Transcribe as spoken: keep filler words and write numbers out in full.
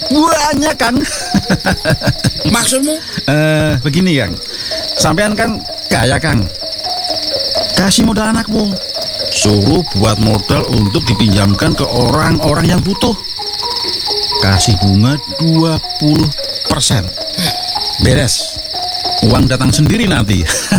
Banyak, Kang. Maksudmu? Eh, begini, Kang. Sampean kan kaya, Kang. Kasih modal anakmu. Suruh buat modal untuk dipinjamkan ke orang-orang yang butuh. Kasih bunga dua puluh persen. Beres. Uang datang sendiri nanti.